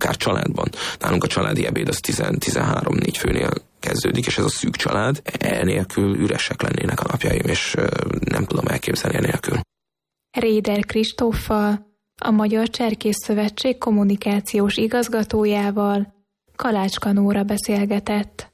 akár családban. Nálunk a családi ebéd az 13-4 főnél kezdődik, és ez a szűk család, enélkül üresek lennének a napjaim, és nem tudom elképzelni enélkül. Réder Kristóffal, a Magyar Cserkész Szövetség kommunikációs igazgatójával Kalácska Nóra beszélgetett.